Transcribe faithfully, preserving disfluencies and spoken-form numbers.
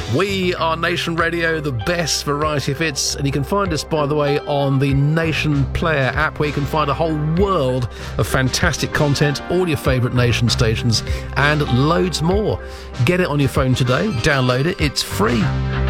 We are Nation Radio, the best variety of hits, and you can find us, by the way, on the Nation Player app, where you can find a whole world of fantastic content, all your favourite Nation stations, and loads more. Get it on your phone today, download it, it's free.